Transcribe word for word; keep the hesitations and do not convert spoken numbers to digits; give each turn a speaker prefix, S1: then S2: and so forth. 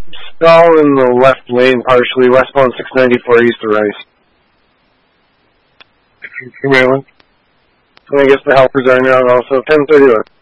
S1: stall in the left lane partially, westbound six ninety-four east of Rice.
S2: Maryland.
S1: And I guess the helpers are now also ten thirty-one.